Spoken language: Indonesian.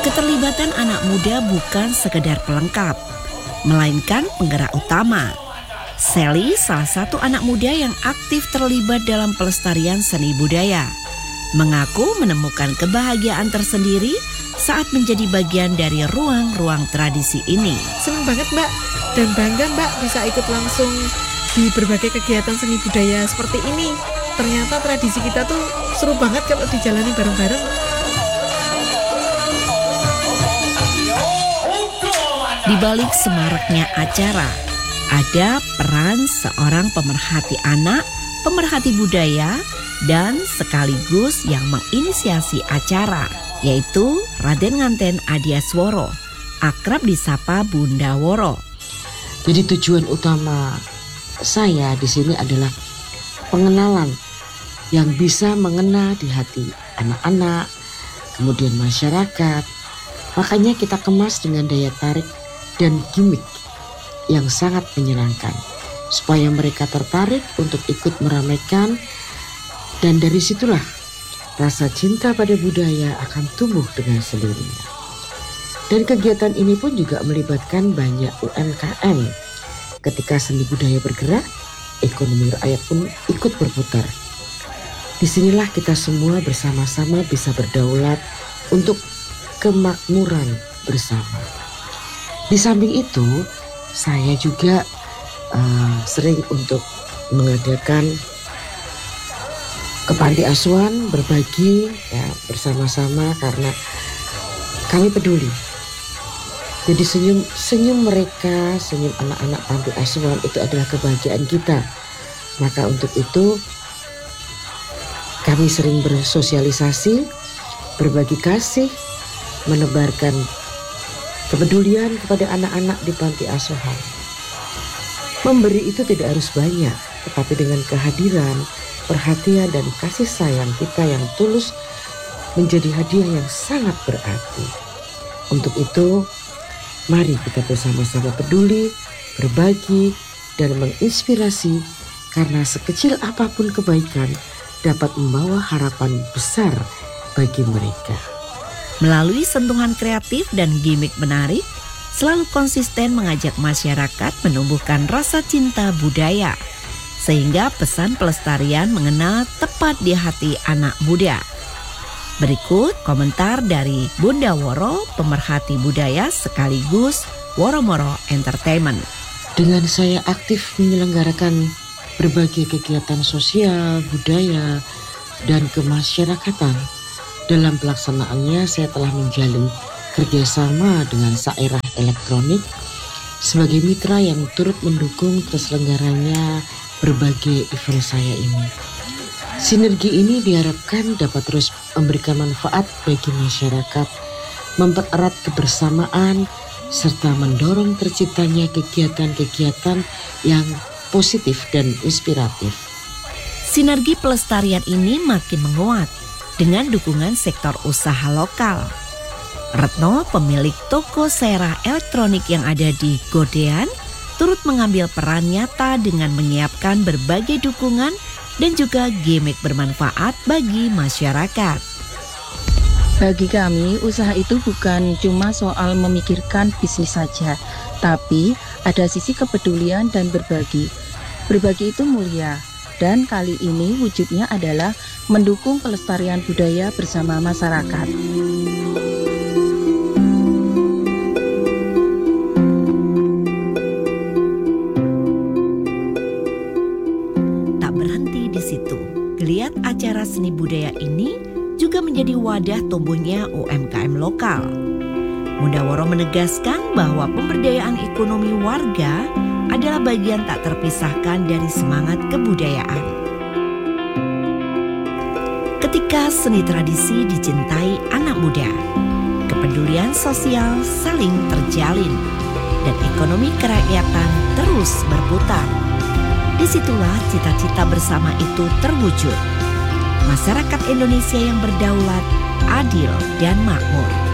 Keterlibatan anak muda bukan sekedar pelengkap, melainkan penggerak utama. Sally salah satu anak muda yang aktif terlibat dalam pelestarian seni budaya. Mengaku menemukan kebahagiaan tersendiri saat menjadi bagian dari ruang-ruang tradisi ini. Senang banget Mbak, dan bangga Mbak bisa ikut langsung di berbagai kegiatan seni budaya seperti ini. Ternyata tradisi kita tuh seru banget kalau dijalani bareng-bareng. Di balik semaraknya acara, ada peran seorang pemerhati anak, pemerhati budaya, dan sekaligus yang menginisiasi acara, yaitu Raden Nganten Adiasworo, akrab disapa Bunda Woro. Jadi tujuan utama saya di sini adalah pengenalan yang bisa mengena di hati anak-anak, kemudian masyarakat. Makanya kita kemas dengan daya tarik dan gimmick yang sangat menyenangkan supaya mereka tertarik untuk ikut meramaikan, dan dari situlah rasa cinta pada budaya akan tumbuh dengan sendirinya. Dan kegiatan ini pun juga melibatkan banyak UMKM. Ketika seni budaya bergerak, ekonomi rakyat pun ikut berputar. Disinilah kita semua bersama-sama bisa berdaulat untuk kemakmuran bersama. Di samping itu, saya juga sering untuk mengadakan ke panti asuhan, berbagi ya bersama-sama karena kami peduli. Jadi senyum mereka, senyum anak-anak panti asuhan itu adalah kebahagiaan kita. Maka untuk itu kami sering bersosialisasi, berbagi kasih, menebarkan kepedulian kepada anak-anak di panti asuhan. Memberi itu tidak harus banyak, tetapi dengan kehadiran, perhatian dan kasih sayang kita yang tulus menjadi hadiah yang sangat berarti. Untuk itu, mari kita bersama-sama peduli, berbagi, dan menginspirasi, karena sekecil apapun kebaikan dapat membawa harapan besar bagi mereka. Melalui sentuhan kreatif dan gimmick menarik, selalu konsisten mengajak masyarakat menumbuhkan rasa cinta budaya, sehingga pesan pelestarian mengena tepat di hati anak muda. Berikut komentar dari Bunda Woro, pemerhati budaya sekaligus Woro-Moro Entertainment. Dengan saya aktif menyelenggarakan berbagai kegiatan sosial, budaya, dan kemasyarakatan, dalam pelaksanaannya saya telah menjalin kerjasama dengan Sairah Elektronik sebagai mitra yang turut mendukung terselenggaranya berbagai event saya ini. Sinergi ini diharapkan dapat terus memberikan manfaat bagi masyarakat, mempererat kebersamaan, serta mendorong terciptanya kegiatan-kegiatan yang positif dan inspiratif. Sinergi pelestarian ini makin menguat dengan dukungan sektor usaha lokal. Retno, pemilik toko Sairah Elektronik yang ada di Godean, turut mengambil peran nyata dengan menyiapkan berbagai dukungan dan juga gimmick bermanfaat bagi masyarakat. Bagi kami, usaha itu bukan cuma soal memikirkan bisnis saja, tapi ada sisi kepedulian dan berbagi. Berbagi itu mulia, dan kali ini wujudnya adalah mendukung pelestarian budaya bersama masyarakat. Tak berhenti di situ, geliat acara seni budaya ini juga menjadi wadah tumbuhnya UMKM lokal. Bunda Woro menegaskan bahwa pemberdayaan ekonomi warga adalah bagian tak terpisahkan dari semangat kebudayaan. Ketika seni tradisi dicintai anak muda, kepedulian sosial saling terjalin, dan ekonomi kerakyatan terus berputar. Disitulah cita-cita bersama itu terwujud. Masyarakat Indonesia yang berdaulat, adil, dan makmur.